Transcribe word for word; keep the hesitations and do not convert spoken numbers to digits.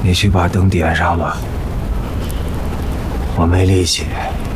你去把灯点上吧，我没力气。